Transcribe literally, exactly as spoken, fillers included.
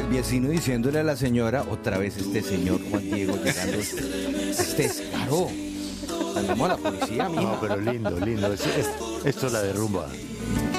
el vecino diciéndole a la señora, otra vez este señor Juan Diego llegando, este es caro. Llamamos a la policía, mija. No, pero lindo, lindo. Es, es, esto la derrumba.